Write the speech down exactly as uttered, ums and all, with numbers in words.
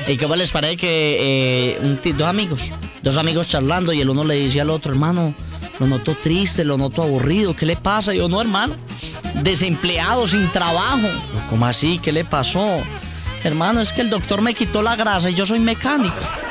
¿Y qué les parece que eh, un ti- dos amigos, dos amigos charlando y el uno le dice al otro, hermano, lo noto triste, lo noto aburrido, ¿qué le pasa? Y yo, no, hermano, desempleado, sin trabajo. ¿Cómo así? ¿Qué le pasó? Hermano, es que el doctor me quitó la grasa y yo soy mecánico.